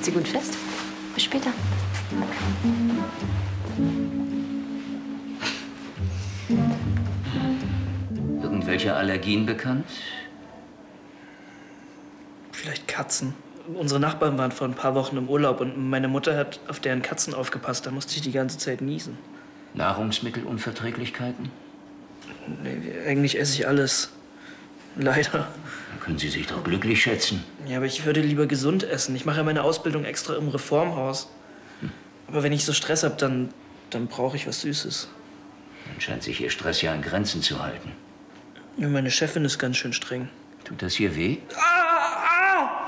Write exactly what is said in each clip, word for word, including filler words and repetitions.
Hält sie gut fest. Bis später. Irgendwelche Allergien bekannt? Vielleicht Katzen. Unsere Nachbarn waren vor ein paar Wochen im Urlaub und meine Mutter hat auf deren Katzen aufgepasst. Da musste ich die ganze Zeit niesen. Nahrungsmittelunverträglichkeiten? Nee, eigentlich esse ich alles. Leider. Dann können Sie sich doch glücklich schätzen. Ja, aber ich würde lieber gesund essen. Ich mache ja meine Ausbildung extra im Reformhaus. Hm. Aber wenn ich so Stress habe, dann, dann brauche ich was Süßes. Dann scheint sich Ihr Stress ja an Grenzen zu halten. Ja, meine Chefin ist ganz schön streng. Tut das hier weh? Ah, ah!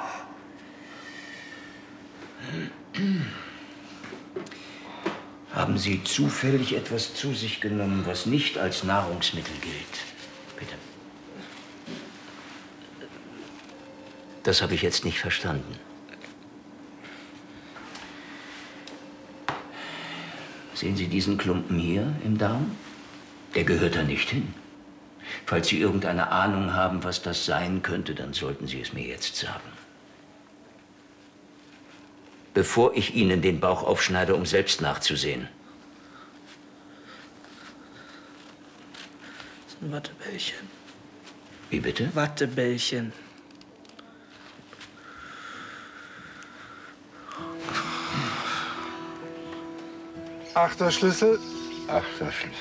Haben Sie zufällig etwas zu sich genommen, was nicht als Nahrungsmittel gilt? Bitte. Das habe ich jetzt nicht verstanden. Sehen Sie diesen Klumpen hier im Darm? Der gehört da nicht hin. Falls Sie irgendeine Ahnung haben, was das sein könnte, dann sollten Sie es mir jetzt sagen. Bevor ich Ihnen den Bauch aufschneide, um selbst nachzusehen. Das ist ein Wattebällchen. Wie bitte? Wattebällchen. Achter Schlüssel. Achter Schlüssel.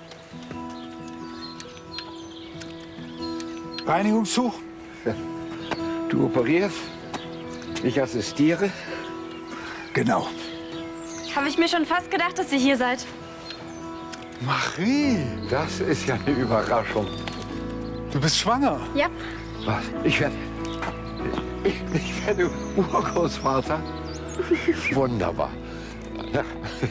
Reinigungstuch. Du operierst, ich assistiere. Genau. Habe ich mir schon fast gedacht, dass ihr hier seid. Marie, Das ist ja eine Überraschung. du bist schwanger. Ja. Was? Ich werde. Ich, ich werde Urgroßvater. Wunderbar. Ja.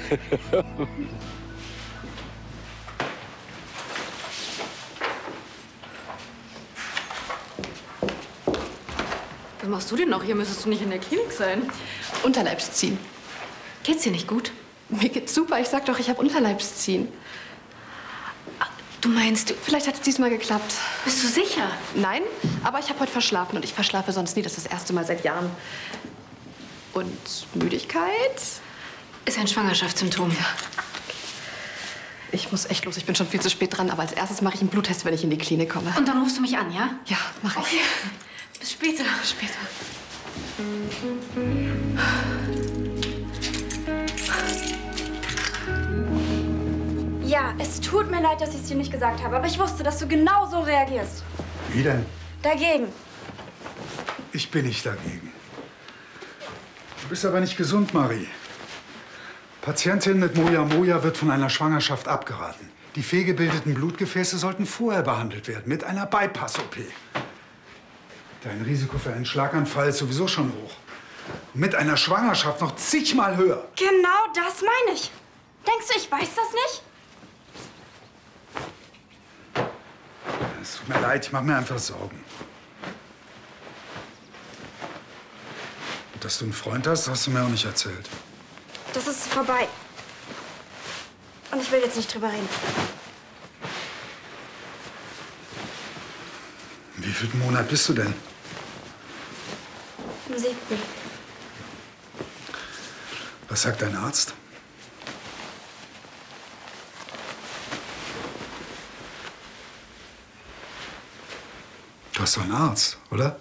Was machst du denn noch? Hier müsstest du nicht in der Klinik sein. Unterleibsziehen. Geht's dir nicht gut? Mir geht's super. Ich sag doch, ich habe Unterleibsziehen. Ach, du meinst, vielleicht hat's diesmal geklappt. Bist du sicher? Nein, aber ich habe heute verschlafen und ich verschlafe sonst nie. Das ist das erste Mal seit Jahren. Und Müdigkeit? Ist ein Schwangerschaftssymptom. Ja. Ich muss echt los. Ich bin schon viel zu spät dran. Aber als erstes mache ich einen Bluttest, wenn ich in die Klinik komme. Und dann rufst du mich an, ja? Ja, mach ich. Okay. Bis später. Bis später. Ja, es tut mir leid, dass ich es dir nicht gesagt habe, aber ich wusste, dass du genau so reagierst. Wie denn? Dagegen. Ich bin nicht dagegen. Du bist aber nicht gesund, Marie. Patientin mit Moja Moja wird von einer Schwangerschaft abgeraten. Die fehlgebildeten Blutgefäße sollten vorher behandelt werden, mit einer Bypass-O P. Dein Risiko für einen Schlaganfall ist sowieso schon hoch. Und mit einer Schwangerschaft noch zigmal höher. Genau das meine ich. Denkst du, ich weiß das nicht? Es tut mir leid, ich mache mir einfach Sorgen. Und dass du einen Freund hast, hast du mir auch nicht erzählt. Das ist vorbei. Und ich will jetzt nicht drüber reden. Wie viel Monat bist du denn? Im siebten. Was sagt dein Arzt? Du hast doch einen Arzt, oder?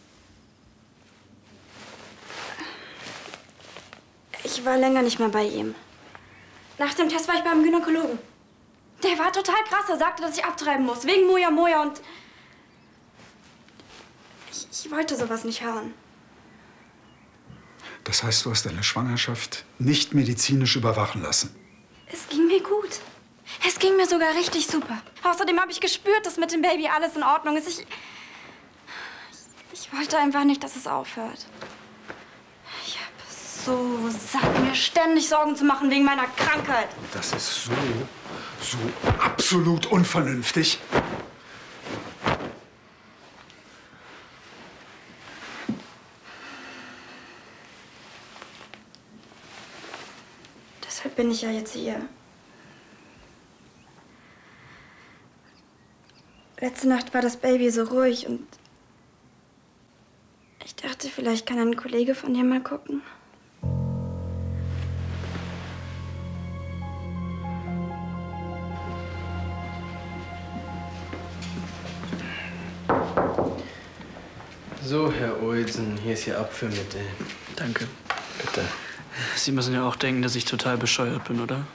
Ich war länger nicht mehr bei ihm. Nach dem Test war ich beim Gynäkologen. Der war total krass. Er sagte, dass ich abtreiben muss. Wegen Moja Moja und... Ich, ich wollte sowas nicht hören. Das heißt, du hast deine Schwangerschaft nicht medizinisch überwachen lassen. Es ging mir gut. Es ging mir sogar richtig super. Außerdem habe ich gespürt, dass mit dem Baby alles in Ordnung ist. Ich, ich, ich wollte einfach nicht, dass es aufhört. Ich habe so satt, mir ständig Sorgen zu machen wegen meiner Krankheit. Das ist so, so absolut unvernünftig. Deshalb bin ich ja jetzt hier. Letzte Nacht war das Baby so ruhig und ich dachte, vielleicht kann ein Kollege von dir mal gucken. So, Herr Olsen, hier ist Ihr Abführmittel. Danke. Bitte. Sie müssen ja auch denken, dass ich total bescheuert bin, oder?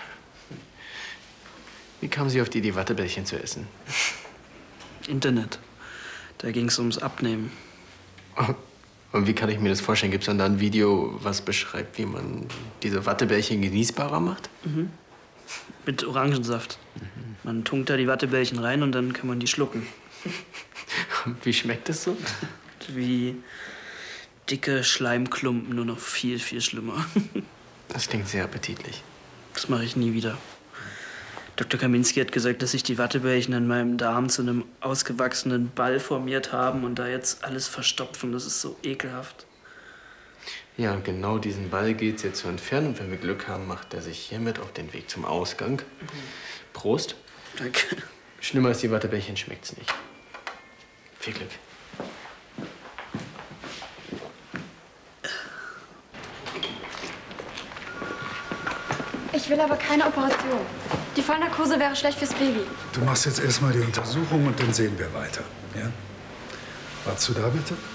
Wie kamen Sie auf die Idee, Wattebällchen zu essen? Internet. Da ging es ums Abnehmen. Und wie kann ich mir das vorstellen? Gibt es dann da ein Video, was beschreibt, wie man diese Wattebällchen genießbarer macht? Mhm. Mit Orangensaft. Mhm. Man tunkt da die Wattebällchen rein und dann kann man die schlucken. Und wie schmeckt das so? Wie dicke Schleimklumpen, nur noch viel, viel schlimmer. Das klingt sehr appetitlich. Das mache ich nie wieder. Doktor Kaminski hat gesagt, dass sich die Wattebällchen in meinem Darm zu einem ausgewachsenen Ball formiert haben und da jetzt alles verstopfen. Das ist so ekelhaft. Ja, und genau diesen Ball gilt es jetzt zu entfernen. Und wenn wir Glück haben, macht er sich hiermit auf den Weg zum Ausgang. Mhm. Prost. Danke. Schlimmer als die Wattebällchen schmeckt's nicht. Viel Glück. Ich will aber keine Operation. Die Vollnarkose wäre schlecht fürs Baby. Du machst jetzt erstmal die Untersuchung und dann sehen wir weiter. Ja? Wartest du da bitte?